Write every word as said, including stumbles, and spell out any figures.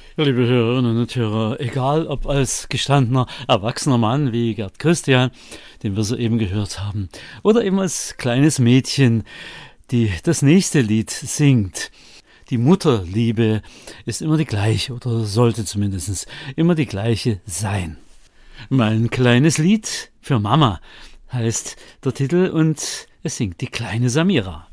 Ja, liebe Hörerinnen und Hörer, egal ob als gestandener, erwachsener Mann wie Gerd Christian, den wir soeben gehört haben, oder eben als kleines Mädchen, die das nächste Lied singt. Die Mutterliebe ist immer die gleiche oder sollte zumindest immer die gleiche sein. Mein kleines Lied für Mama heißt der Titel und es singt die kleine Samira.